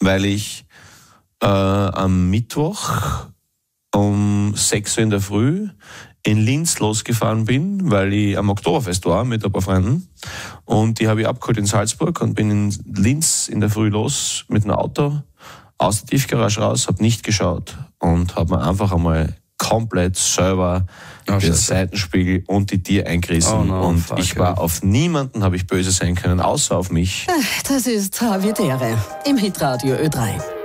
weil ich am Mittwoch um 6 Uhr in der Früh in Linz losgefahren bin, weil ich am Oktoberfest war mit ein paar Freunden. Und die habe ich abgeholt in Salzburg und bin in Linz in der Früh los mit dem Auto aus der Tiefgarage raus, habe nicht geschaut und habe mir einfach einmal komplett selber den Seitenspiegel und die Tier eingerissen. Ich war auf niemanden, habe ich böse sein können, außer auf mich. Das ist Habitäre im Hitradio Ö3.